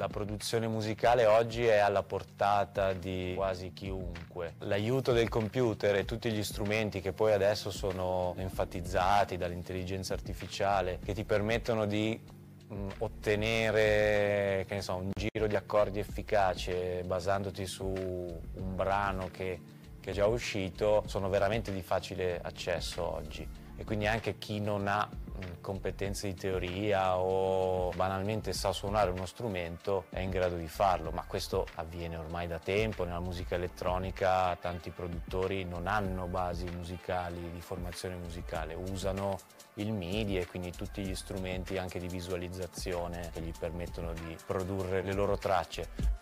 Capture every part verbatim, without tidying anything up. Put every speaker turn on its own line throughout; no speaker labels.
La produzione musicale oggi è alla portata di quasi chiunque. L'aiuto del computer e tutti gli strumenti che poi adesso sono enfatizzati dall'intelligenza artificiale, che ti permettono di mh, ottenere, che ne so, un giro di accordi efficace basandoti su un brano che, che è già uscito, sono veramente di facile accesso oggi. E quindi anche chi non ha competenze di teoria o banalmente sa suonare uno strumento è in grado di farlo, ma questo avviene ormai da tempo. Nella musica elettronica tanti produttori non hanno basi musicali, di formazione musicale, usano il MIDI e quindi tutti gli strumenti anche di visualizzazione che gli permettono di produrre le loro tracce.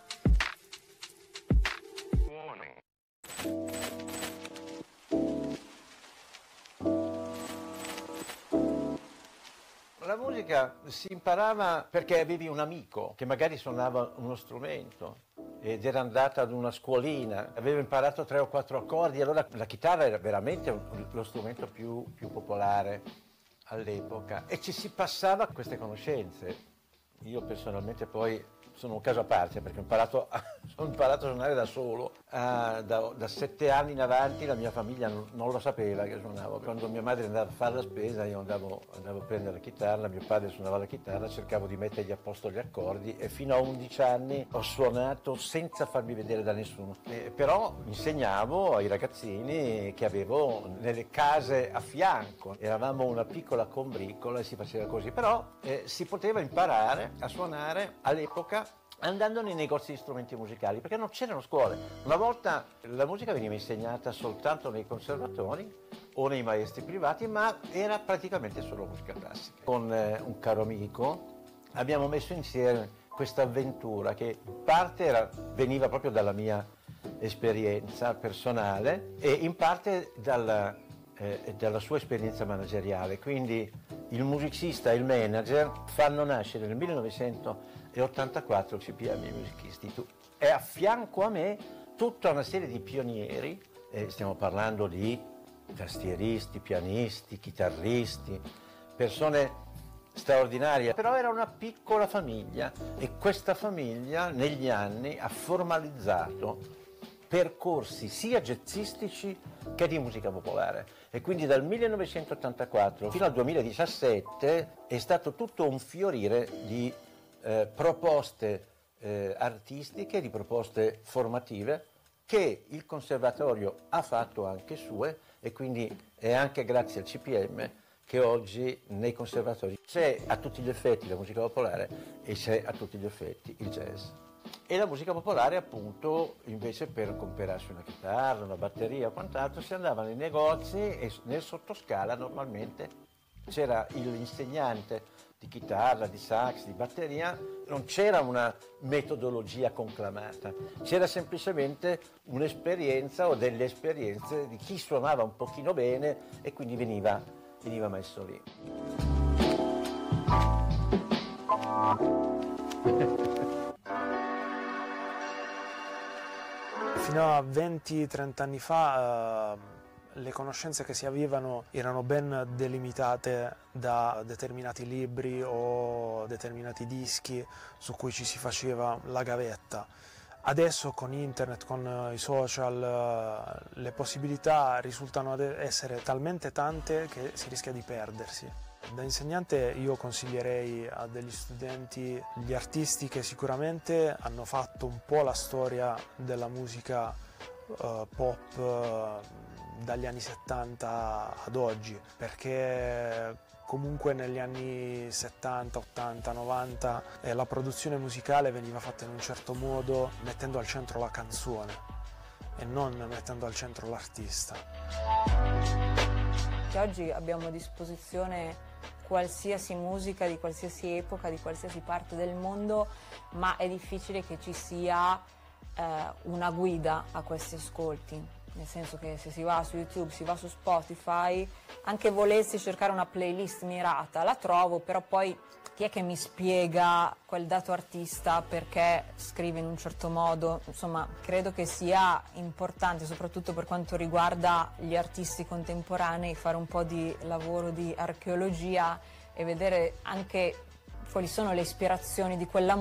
La musica si imparava perché avevi un amico che magari suonava uno strumento ed era andata ad una scuolina, aveva imparato tre o quattro accordi, allora la chitarra era veramente lo strumento più, più popolare all'epoca e ci si passava queste conoscenze. Io personalmente poi sono un caso a parte perché ho imparato a, ho imparato a suonare da solo. Uh, da, da sette anni in avanti la mia famiglia non, non lo sapeva che suonavo. Quando mia madre andava a fare la spesa io andavo, andavo a prendere la chitarra, mio padre suonava la chitarra, cercavo di mettergli a posto gli accordi e fino a undici anni ho suonato senza farmi vedere da nessuno. Eh, però insegnavo ai ragazzini che avevo nelle case a fianco. Eravamo una piccola combricola e si faceva così, però eh, si poteva imparare a suonare all'epoca andando nei negozi di strumenti musicali, perché non c'erano scuole. Una volta la musica veniva insegnata soltanto nei conservatori o nei maestri privati, ma era praticamente solo musica classica. Con eh, un caro amico abbiamo messo insieme questa avventura che in parte era, veniva proprio dalla mia esperienza personale e in parte dalla, eh, dalla sua esperienza manageriale. Quindi il musicista e il manager fanno nascere nel millenovecentottantaquattro il C P M Music Institute e a fianco a me tutta una serie di pionieri, eh, stiamo parlando di tastieristi, pianisti, chitarristi, persone straordinarie, però era una piccola famiglia e questa famiglia negli anni ha formalizzato percorsi sia jazzistici che di musica popolare e quindi dal millenovecentottantaquattro fino al duemiladiciassette è stato tutto un fiorire di eh, proposte eh, artistiche, di proposte formative che il conservatorio ha fatto anche sue e quindi è anche grazie al C P M che oggi nei conservatori c'è a tutti gli effetti la musica popolare e c'è a tutti gli effetti il jazz. E la musica popolare appunto invece per comprarsi una chitarra, una batteria o quant'altro si andava nei negozi e nel sottoscala normalmente c'era l'insegnante di chitarra, di sax, di batteria, non c'era una metodologia conclamata, c'era semplicemente un'esperienza o delle esperienze di chi suonava un pochino bene e quindi veniva, veniva messo lì.
Fino a venti trenta anni fa eh, le conoscenze che si avevano erano ben delimitate da determinati libri o determinati dischi su cui ci si faceva la gavetta. Adesso con internet, con i social, eh, le possibilità risultano essere talmente tante che si rischia di perdersi. Da insegnante io consiglierei a degli studenti gli artisti che sicuramente hanno fatto un po' la storia della musica uh, pop uh, dagli anni settanta ad oggi, perché comunque negli anni settanta, ottanta, novanta eh, la produzione musicale veniva fatta in un certo modo mettendo al centro la canzone e non mettendo al centro l'artista.
Oggi abbiamo a disposizione qualsiasi musica di qualsiasi epoca, di qualsiasi parte del mondo, ma è difficile che ci sia eh, una guida a questi ascolti, nel senso che se si va su YouTube, si va su Spotify, anche volessi cercare una playlist mirata, la trovo, però poi chi è che mi spiega quel dato artista perché scrive in un certo modo? Insomma, credo che sia importante, soprattutto per quanto riguarda gli artisti contemporanei, fare un po' di lavoro di archeologia e vedere anche quali sono le ispirazioni di quella